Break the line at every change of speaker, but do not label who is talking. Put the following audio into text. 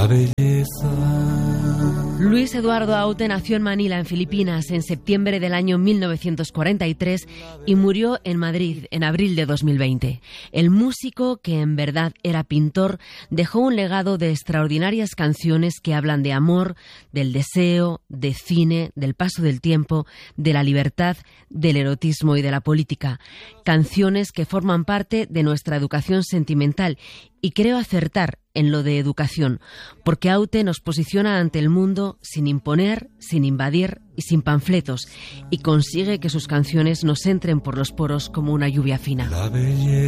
Luis Eduardo Aute nació en Manila, en Filipinas, en septiembre del año 1943 y murió en Madrid en abril de 2020. El músico, que en verdad era pintor, dejó un legado de extraordinarias canciones que hablan de amor, del deseo, de cine, del paso del tiempo, de la libertad, del erotismo y de la política. Canciones que forman parte de nuestra educación sentimental, y creo acertar en lo de educación, porque Aute nos posiciona ante el mundo sin imponer, sin invadir y sin panfletos, y consigue que sus canciones nos entren por los poros como una lluvia fina.